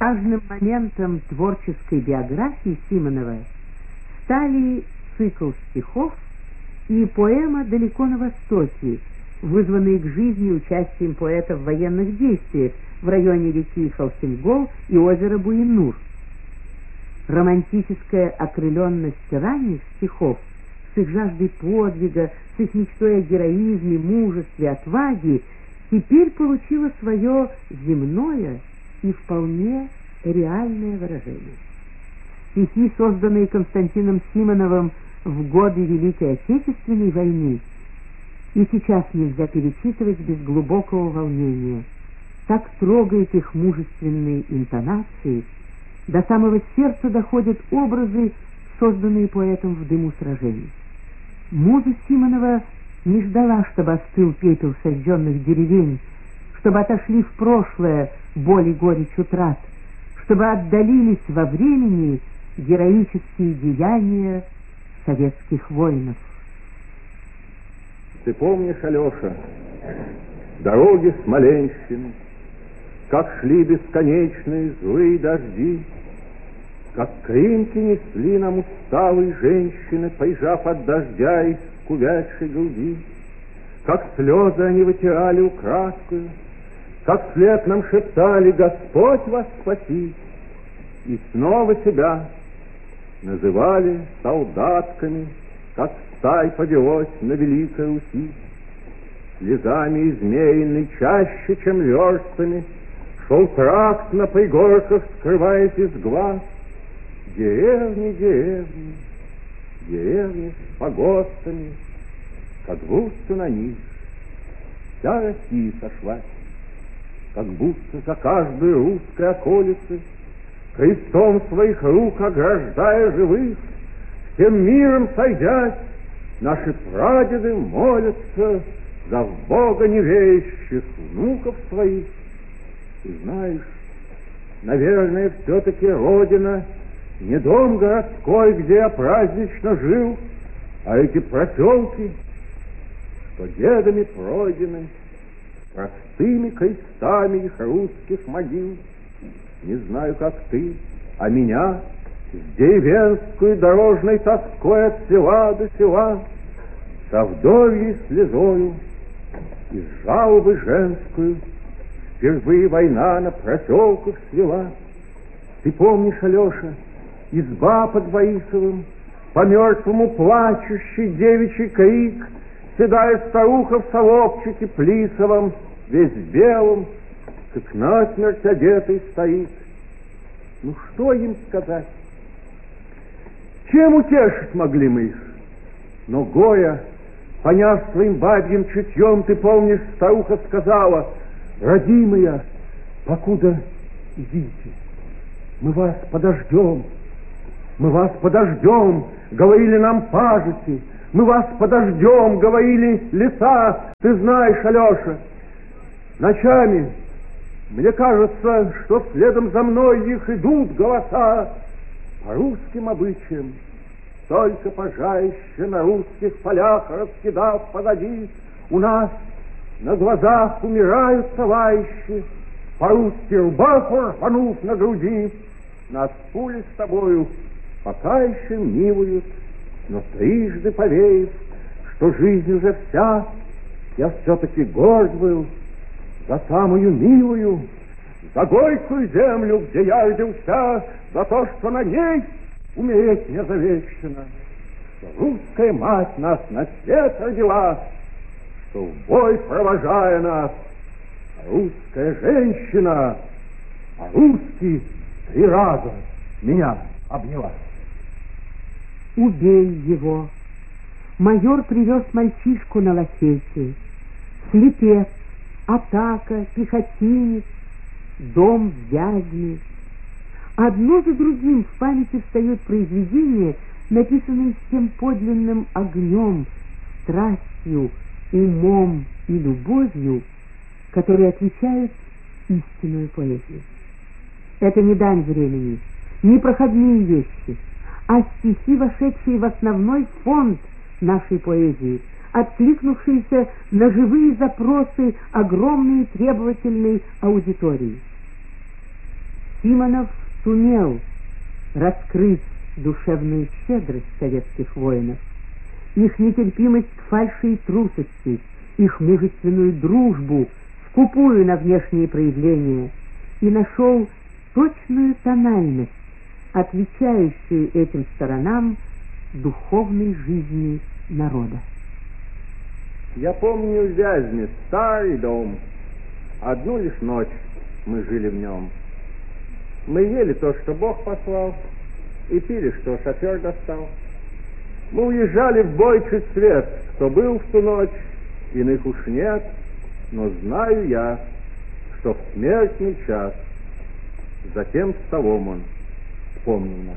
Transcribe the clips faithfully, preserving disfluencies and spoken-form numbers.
Важным моментом творческой биографии Симонова стали цикл стихов и поэма «Далеко на востоке», вызванные к жизни участием поэта в военных действиях в районе реки Халхингол и озера Буйнур. Романтическая окрыленность ранних стихов с их жаждой подвига, с их мечтой о героизме, мужестве, отваге теперь получила свое земное и вполне реальное выражение. Стихи, созданные Константином Симоновым в годы Великой Отечественной войны, и сейчас нельзя перечитывать без глубокого волнения. Так трогают их мужественные интонации, до самого сердца доходят образы, созданные поэтом в дыму сражений. Муза Симонова не ждала, чтобы остыл пепел сожженных деревень, чтобы отошли в прошлое боль и горечь утрат, чтобы отдалились во времени героические деяния советских воинов. Ты помнишь, Алеша, дороги Смоленщины, как шли бесконечные злые дожди, как кринки несли нам усталые женщины, прижав от дождя из кувятшей груди, как слезы они вытирали украдкою, как вслед нам шептали: «Господь вас спаси!» И снова себя называли солдатками, как стай повелось на Великой Руси. Слезами измеянный чаще, чем верстами, шел тракт на пригорках, скрываясь из глаз. Деревни, деревни, деревни с погостами, как будто на них вся Россия сошлась, как будто за каждой русской околицей, крестом своих рук ограждая живых, всем миром сойдясь, наши прадеды молятся за в Бога неверящих внуков своих. И знаешь, наверное, все-таки Родина не дом городской, где я празднично жил, а эти проселки, что дедами пройдены простыми крестами их русских могил. Не знаю, как ты, а меня с деревенской дорожной тоской от села до села, со вдовьей слезою и с жалобы женскую впервые война на проселках свела. Ты помнишь, Алеша, изба под Борисовым, по мертвому плачущий девичий крик, седая старуха в соловчике плисовом, весь белым, как насмерть одетый стоит. Ну что им сказать? Чем утешить могли мы их? Но Гоя, поняв своим бабьим чутьем, ты помнишь, старуха сказала: «Родимая, покуда идите, мы вас подождем, мы вас подождем», говорили нам пажити, «мы вас подождем», говорили леса. Ты знаешь, Алеша, ночами мне кажется, что следом за мной их идут голоса. По русским обычаям, только пожаище на русских полях раскидав позади, у нас на глазах умирают товарищи, по-русски рубаху рванув на груди. Нас пули с тобою пока еще милуют, но трижды поверив, что жизнь уже вся, я все-таки горд был за самую милую, за горькую землю, где я родился, за то, что на ней умереть не завещено, что русская мать нас на свет родила, что в бой провожая нас русская женщина, а русский три раза меня обняла. Убей его. Майор привез мальчишку на лафете. Слепец, атака, пехотинец, дом в Вязьме. Одно за другим в памяти встают произведения, написанные с тем подлинным огнем, страстью, умом и любовью, которые отличают истинную поэзию. Это не дань времени, не проходные вещи, а стихи, вошедшие в основной фонд нашей поэзии, откликнувшиеся на живые запросы огромной требовательной аудитории. Симонов сумел раскрыть душевную щедрость советских воинов, их нетерпимость к фальши и трусости, их мужественную дружбу, скупую на внешние проявления, и нашел точную тональность, отвечающую этим сторонам духовной жизни народа. Я помню в Вязьме старый дом. Одну лишь ночь мы жили в нем. Мы ели то, что Бог послал, и пили, что шофер достал. Мы уезжали в бой чуть свет, кто был в ту ночь, иных уж нет, но знаю я, что в смертный час затем с столом он вспомнил нас.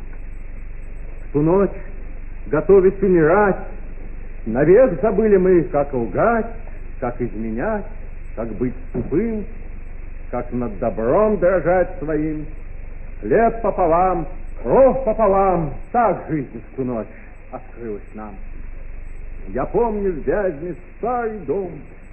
В ту ночь, готовясь умирать, навек забыли мы, как лгать, как изменять, как быть тупым, как над добром дрожать своим. Хлеб пополам, кровь пополам, так жизнь в ту ночь открылась нам. Я помню в Вязьме старый дом.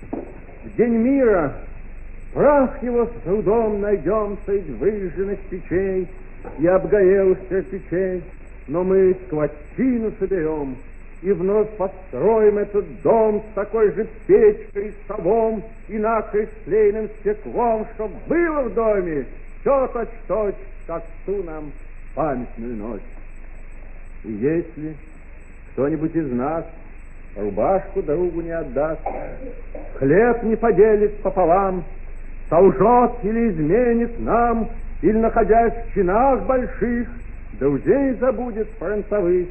В день мира прах его с трудом найдем средь выжженных печей и обгорелых кирпичей, но мы сквотчину соберем и вновь построим этот дом с такой же печкой, совом и накрыть клееным стеклом, чтоб было в доме все точь-в-точь, как в ту нам памятную ночь. И если кто-нибудь из нас рубашку другу не отдаст, хлеб не поделит пополам, солжет или изменит нам, или, находясь в чинах больших, друзей забудет фронтовых,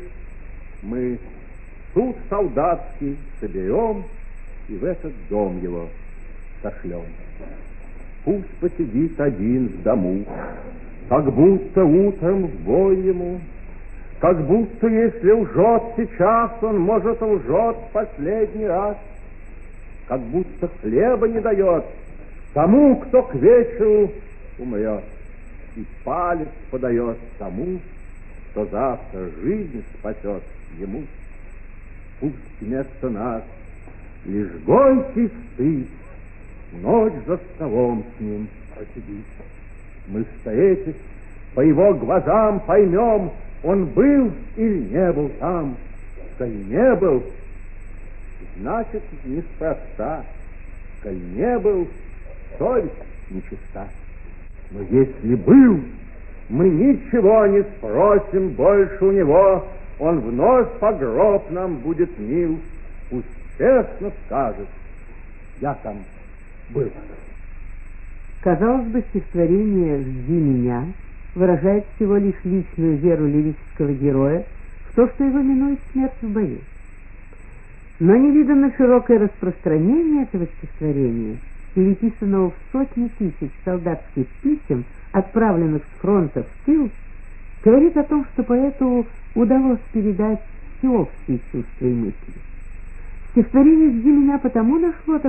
мы суд солдатский соберем и в этот дом его сошлем. Пусть посидит один в дому, как будто утром в бой ему, как будто, если лжет сейчас, он, может, лжет в последний раз, как будто хлеба не дает тому, кто к вечеру умрет, и палец подает тому, кто завтра жизнь спасет ему. Пусть вместо нас лишь горький стыд ночь за столом с ним просидит. Мы, встретясь, по его глазам поймем, он был или не был там. Коль не был, значит, неспроста. Коль не был, совесть нечиста. Но если был, мы ничего не спросим больше у него. Он вновь по гроб нам будет мил. Пусть честно скажет, я там был. Казалось бы, стихотворение «Жди меня» выражает всего лишь личную веру лирического героя в то, что его минует смерть в бою. Но невиданно широкое распространение этого стихотворения, переписанного в сотни тысяч солдатских писем, отправленных с фронта в тыл, говорит о том, что поэту удалось передать всеобщие чувства и мысли. Стихотворение «Жди меня» потому нашло